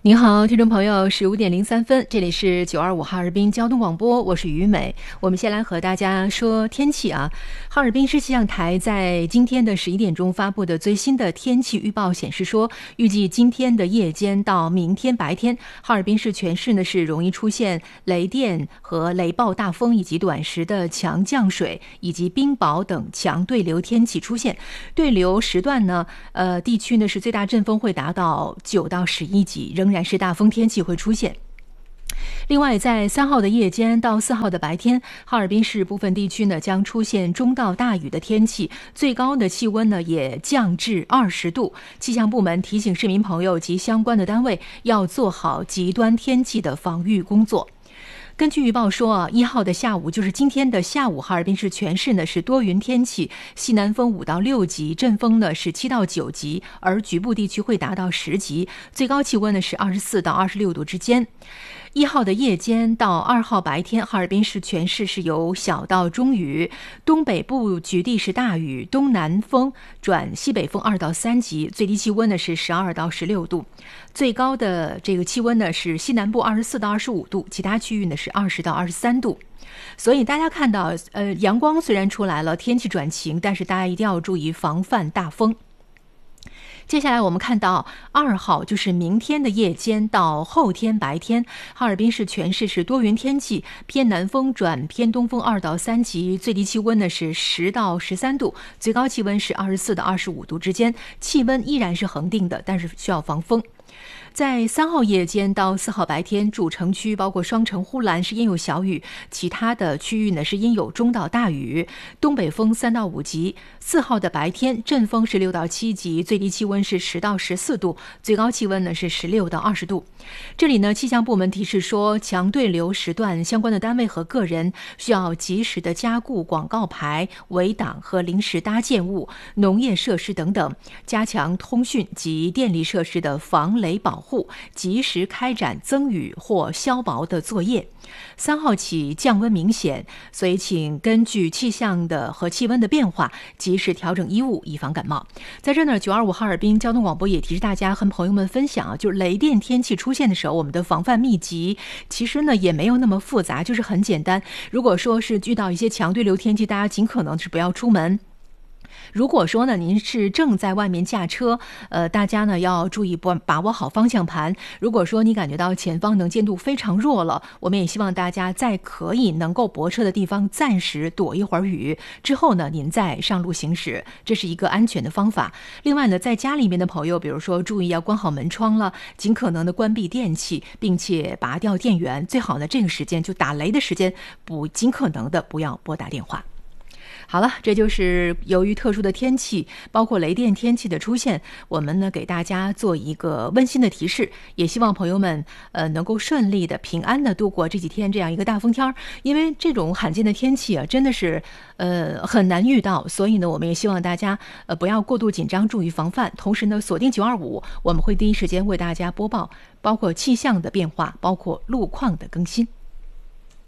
您好，听众朋友，是5:03，这里是925哈尔滨交通广播，我是于美。我们先来和大家说天气啊。哈尔滨市气象台在今天的11点钟发布的最新的天气预报显示说，预计今天的夜间到明天白天，哈尔滨市全市呢是容易出现雷电和雷暴大风，以及短时的强降水以及冰雹等强对流天气出现。对流时段呢，地区呢是最大阵风会达到9到11级，仍然是大风天气会出现。另外，在3号的夜间到4号的白天，哈尔滨市部分地区呢将出现中到大雨的天气，最高的气温呢也降至20度。气象部门提醒市民朋友及相关的单位要做好极端天气的防御工作。根据预报说1号的下午，就是今天的下午，哈尔滨市全市呢是多云天气，西南风5到6级，阵风呢是7到9级，而局部地区会达到10级，最高气温呢是24到26度之间。1号的夜间到2号白天，哈尔滨市全市是由小到中雨，东北部局地是大雨，东南风转西北风2到3级，最低气温呢是12到16度，最高的这个气温呢是西南部24到25度，其他区域呢是20到23度。所以大家看到，阳光虽然出来了，天气转晴，但是大家一定要注意防范大风。接下来我们看到2号，就是明天的夜间到后天白天，哈尔滨市全市是多云天气，偏南风转偏东风2到3级，最低气温呢是10到13度，最高气温是24到25度之间，气温依然是恒定的，但是需要防风。在3号夜间到4号白天，主城区包括双城、呼兰是阴有小雨，其他的区域呢是阴有中到大雨，东北风3到5级。4号的白天，阵风是6到7级，最低气温是10到14度，最高气温呢是16到20度。这里呢，气象部门提示说，强对流时段相关的单位和个人需要及时的加固广告牌、围挡和临时搭建物、农业设施等等，加强通讯及电力设施的防雷保护，及时开展增雨或消雹的作业。3号起降温明显，所以请根据气象的和气温的变化，及时调整衣物，以防感冒。在这呢，925哈尔滨交通广播也提示大家和朋友们分享就是雷电天气出现的时候，我们的防范秘籍其实呢也没有那么复杂，就是很简单。如果说是遇到一些强对流天气，大家尽可能是不要出门。如果说呢，您是正在外面驾车，大家呢要注意把握好方向盘。如果说你感觉到前方能见度非常弱了，我们也希望大家在可以能够泊车的地方暂时躲一会儿雨，之后呢，您再上路行驶，这是一个安全的方法。另外呢，在家里面的朋友，比如说注意要关好门窗了，尽可能的关闭电器，并且拔掉电源，最好呢这个时间就打雷的时间，尽可能的不要拨打电话。好了，这就是由于特殊的天气，包括雷电天气的出现，我们呢给大家做一个温馨的提示，也希望朋友们能够顺利的、平安的度过这几天这样一个大风天。因为这种罕见的天气啊，真的是很难遇到，所以呢，我们也希望大家不要过度紧张，注意防范。同时呢，锁定925，我们会第一时间为大家播报包括气象的变化，包括路况的更新。